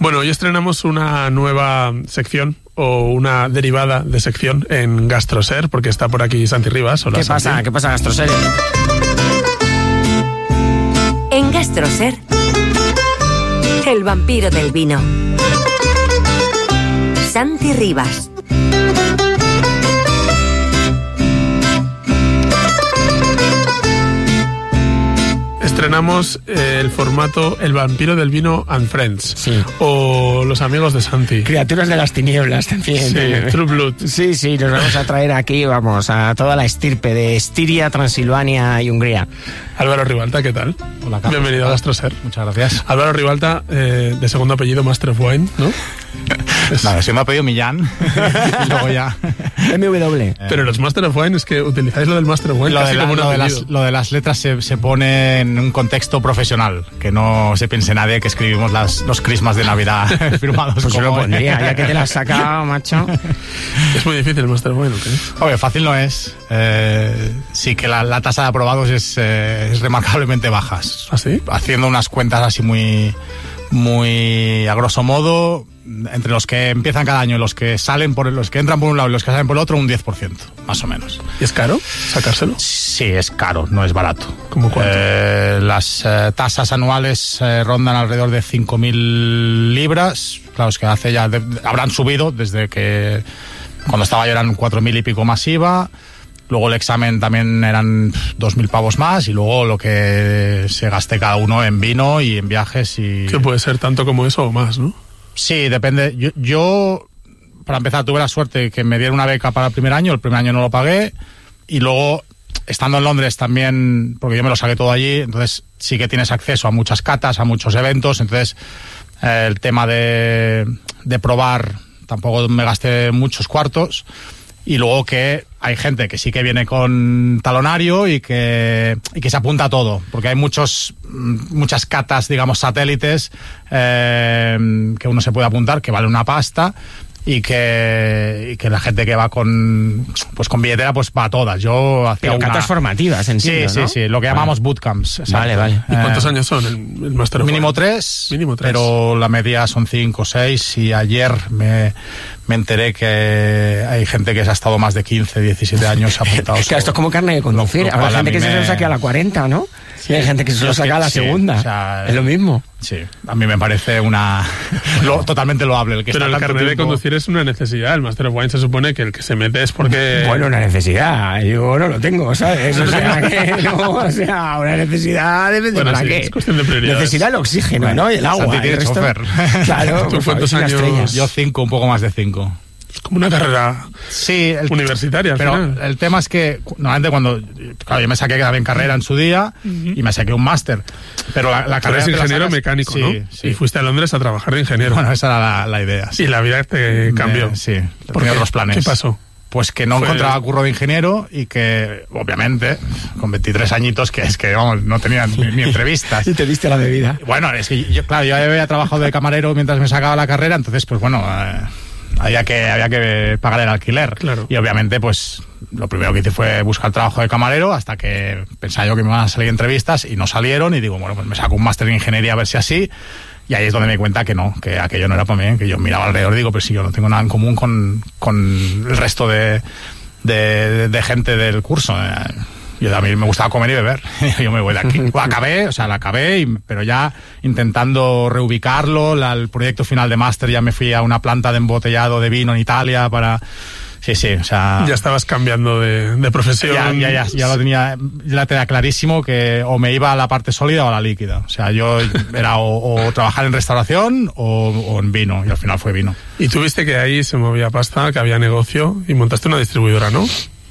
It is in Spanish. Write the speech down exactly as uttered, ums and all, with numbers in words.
Bueno, hoy estrenamos una nueva sección o una derivada de sección en Gastroser, porque está por aquí Santi Rivas. Hola, ¿Qué Santi. pasa? ¿Qué pasa, Gastroser? En Gastroser, el vampiro del vino. Santi Rivas. Estrenamos eh, el formato El vampiro del vino and Friends. Sí. O Los amigos de Santi. Criaturas de las tinieblas también. Sí, True Blood. Sí, sí, nos vamos a traer aquí, vamos, a toda la estirpe de Estiria, Transilvania y Hungría. Álvaro Ribalta, ¿qué tal? Hola, Carlos. Bienvenido a Gastroser. Muchas gracias. Álvaro Ribalta, eh, de segundo apellido Master of Wine, ¿no? Nada, se me ha pedido Millán y luego ya. M W. Pero los Master of Wine es que utilizáis lo del Master of Wine Lo casi de, la- como un lo de apellido. las, lo de las letras se, se pone en un contexto profesional, que no se piense nadie que escribimos las, los crismas de Navidad firmados Pues yo como... lo pondría, ya que te la has sacado, macho. Es muy difícil el Master of Wine, ¿o qué? Oye, fácil no es. Eh, sí que la, la tasa de aprobados es, eh, es remarcablemente baja. ¿Ah, sí? Haciendo unas cuentas así muy, muy a grosso modo, entre los que empiezan cada año y los que salen por los que entran por un lado y los que salen por el otro, un diez por ciento, más o menos. ¿Y es caro sacárselo? Sí, es caro, no es barato. ¿Cómo cuánto? Eh, las eh, tasas anuales eh, rondan alrededor de cinco mil libras. Claro, es que hace ya de- habrán subido desde que cuando estaba yo eran cuatro mil y pico más I V A. Luego el examen también eran dos mil pavos más y luego lo que se gaste cada uno en vino y en viajes y... Que puede ser tanto como eso o más, ¿no? Sí, depende. Yo, yo, para empezar, tuve la suerte que me dieron una beca para el primer año. El primer año no lo pagué. Y luego, estando en Londres también, porque yo me lo saqué todo allí, entonces sí que tienes acceso a muchas catas, a muchos eventos. Entonces, eh, el tema de, de probar, tampoco me gasté muchos cuartos. Y luego que hay gente que sí que viene con talonario y que, y que se apunta a todo, porque hay muchos, muchas catas, digamos, satélites eh, que uno se puede apuntar, que vale una pasta, y que, y que la gente que va con, pues con billetera pues va a todas. Yo hacía Pero una... catas formativas, en Sí, sí, sí, ¿no? sí, lo que Vale. llamamos bootcamps. exacto. Vale, vale. ¿Y cuántos Eh, años son el, el Master of Mínimo Wine? tres, Mínimo tres. pero la media son cinco o seis, y ayer me, me enteré que hay gente que se ha estado más de quince, diecisiete años apuntados. Claro, esto es como carne de conducir. Lo- lo Habrá cual a gente mí que se me- lo saque a la cuarenta, ¿no? Y hay gente que se Yo lo es que saca a la sí, segunda. o sea, es lo mismo. Sí, a mí me parece una lo, totalmente loable. El que Pero está el tanto carnet de tiempo- conducir es una necesidad. El Master of Wine se supone que el que se mete es porque... Bueno, una necesidad. Yo no lo tengo, ¿sabes? O sea, que no, o sea, una necesidad depende Bueno, para sí, qué. es cuestión de prioridades. Necesidad el oxígeno, Bueno, ¿no? Y el agua. Santi el tiene resto- chofer. Claro, ¿Tú pues, cuántos una años? estrella. Yo cinco, un poco más de cinco. Es como una carrera Sí, el, universitaria al pero final. el tema es que normalmente cuando, claro, yo me saqué también carrera en su día y me saqué un máster, pero la, la Tú carrera eres te la ingeniero sacas- mecánico, sí, ¿no? Sí. Y fuiste a Londres a trabajar de ingeniero. Bueno, esa era la, la idea. sí. Y la vida te cambió. Me- sí, ¿Por tenía qué? otros planes. ¿Qué pasó? Pues que no Fue- encontraba curro de ingeniero y que, obviamente, con veintitrés añitos, que es que, vamos, no tenía ni, ni entrevistas. Y te diste la bebida. Bueno, es que yo, claro, yo había trabajado de camarero mientras me sacaba la carrera, entonces, pues bueno, eh, había que había que pagar el alquiler. Claro. Y obviamente, pues lo primero que hice fue buscar trabajo de camarero hasta que pensaba yo que me iban a salir entrevistas y no salieron, y digo, bueno, pues me saco un máster en ingeniería a ver si así. Y ahí es donde me di cuenta que no, que aquello no era para mí, que yo miraba alrededor y digo, pero si yo no tengo nada en común con, con el resto de, de, de gente del curso. Eh, Yo, a mí me gustaba comer y beber, yo me voy de aquí. Bueno, acabé, o sea, la acabé, y, pero ya intentando reubicarlo. La, el proyecto final de máster, ya me fui a una planta de embotellado de vino en Italia para... Sí, sí, o sea... Ya estabas cambiando de, de profesión. Ya, ya, ya, ya lo tenía, ya la tenía clarísimo, que o me iba a la parte sólida o a la líquida. O sea, yo era o, o trabajar en restauración o, o en vino, y al final fue vino. Y tuviste que ahí se movía pasta, que había negocio, y montaste una distribuidora, ¿no?